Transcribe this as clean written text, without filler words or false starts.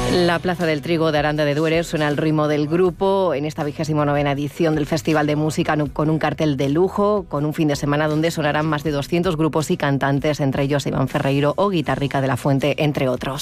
La Plaza del Trigo de Aranda de Duero suena al ritmo del grupo en esta 29ª edición del Festival de Música, con un cartel de lujo, con un fin de semana donde sonarán más de 200 grupos y cantantes, entre ellos Iván Ferreiro o Guitarrica de la Fuente, entre otros.